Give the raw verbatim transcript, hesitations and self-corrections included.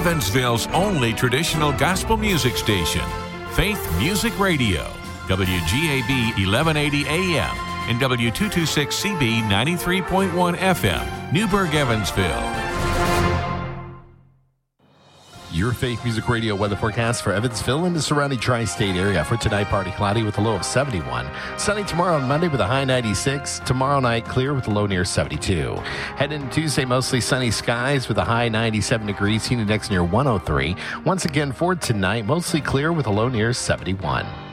Evansville's only traditional gospel music station, Faith Music Radio, W G A B eleven eighty A M and W two twenty-six C B ninety-three point one F M, Newburgh, Evansville. Your Faith Music Radio weather forecast for Evansville and the surrounding tri-state area. For tonight, partly cloudy with a low of seventy-one. Sunny tomorrow and Monday with a high ninety-six. Tomorrow night, clear with a low near seventy-two. Heading into Tuesday, mostly sunny skies with a high ninety-seven degrees. Heat index near one oh three. Once again, for tonight, mostly clear with a low near seventy-one.